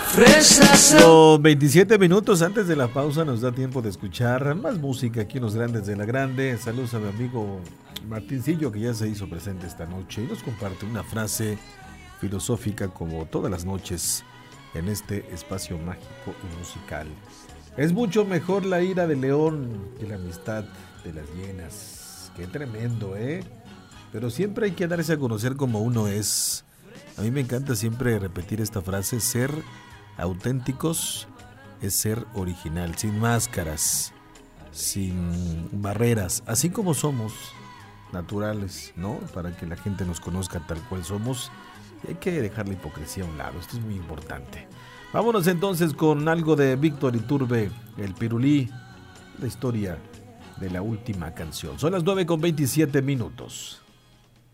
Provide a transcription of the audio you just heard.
Los 27 minutos antes de la pausa nos da tiempo de escuchar más música aquí en Los Grandes de la Grande. Saludos a mi amigo Martincillo, que ya se hizo presente esta noche y nos comparte una frase filosófica como todas las noches en este espacio mágico y musical. Es mucho mejor la ira del león que la amistad de las hienas. Qué tremendo, ¿eh? Pero siempre hay que darse a conocer como uno es. A mí me encanta siempre repetir esta frase: ser auténticos es ser original, sin máscaras, sin barreras, así como somos, naturales, ¿no? Para que la gente nos conozca tal cual somos. Y hay que dejar la hipocresía a un lado, esto es muy importante. Vámonos entonces con algo de Víctor Iturbe, el Pirulí, la historia de la última canción. Son las 9:27 minutos.